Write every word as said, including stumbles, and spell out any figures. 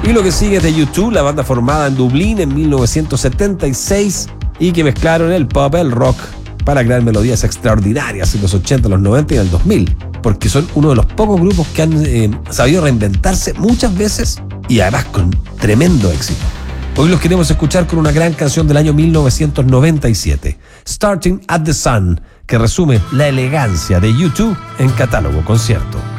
Y lo que sigue es de U dos, la banda formada en Dublín en mil novecientos setenta y seis y que mezclaron el pop, el rock, para crear melodías extraordinarias en los ochenta, los noventa y en el dos mil, porque son uno de los pocos grupos que han eh, sabido reinventarse muchas veces y además con tremendo éxito. Hoy los queremos escuchar con una gran canción del año mil novecientos noventa y siete, Starting at the Sun, que resume la elegancia de U dos en Catálogo Concierto.